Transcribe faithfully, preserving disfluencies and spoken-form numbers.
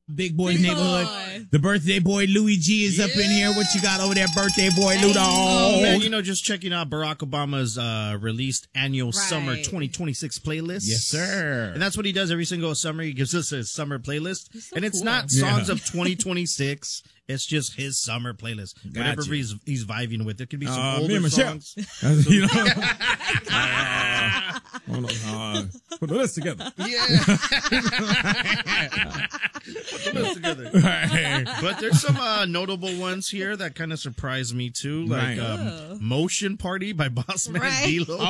Big Boy's Big neighborhood. Boy. The birthday boy Louis G is Yeah. up in here. What you got over there, birthday boy Ludo? Oh, man, you know, just checking out Barack Obama's uh, released annual Right. summer twenty twenty-six playlist. Yes, sir. And that's what he does every single summer. He gives us a summer playlist. so and it's cool. not songs Yeah. of twenty twenty-six. It's just his summer playlist. Whatever Gotcha. he's, he's vibing with. There could be some Uh, me older and Michelle. songs. you know. uh, hold on, uh, put the list together. Yeah. Put the list together. Right. But there's some uh, notable ones here that kind of surprised me too, like Right. um, Oh. Motion Party by Bossman Right. D-Lo.